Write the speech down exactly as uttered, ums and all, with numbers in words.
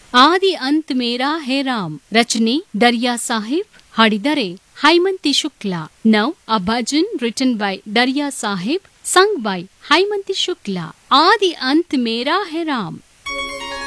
ಆದಿ ಅಂತ್ ಮೇರಾ ಹೇ ರಾಮ್. ರಚನೆ ಡರಿಯಾ Sahib. ಹಾಡಿದರೆ ಹೈಮಂತಿ Shukla. Now a bhajan written by ಡರಿಯಾ Sahib, sung by ಹೈಮಂತಿ Shukla. ಆದಿ ಅಂತ್ ಮೇರಾ ಹೇ ರಾಮ್.